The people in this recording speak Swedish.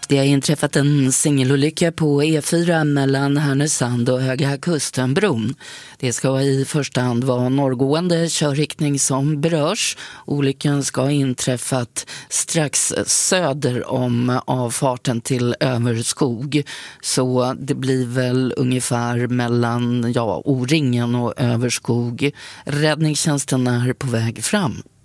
Det har inträffat en singelolycka på E4 mellan Härnösand och Höga Kustenbron. Det ska i första hand vara norrgående körriktning som berörs. Olyckan ska ha inträffat strax söder om avfarten till Överskog. Så det blir väl ungefär mellan O-ringen och Överskog. Räddningstjänsten är på väg fram.